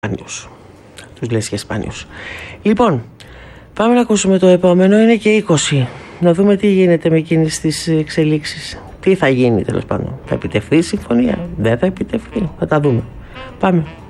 σπάνιους. Τους λες και σπάνιους. Λοιπόν, πάμε να ακούσουμε το επόμενο. Είναι και 20. Να δούμε τι γίνεται με εκείνες τις εξελίξεις. Τι θα γίνει τέλος πάντων. Θα επιτευχθεί η συμφωνία, δεν θα επιτευχθεί. Θα τα δούμε. Πάμε.